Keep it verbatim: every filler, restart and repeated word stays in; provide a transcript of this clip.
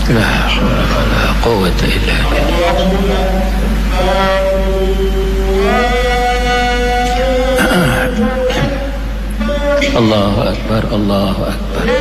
لا حول ولا قوة إلا بالله. الله أكبر الله أكبر.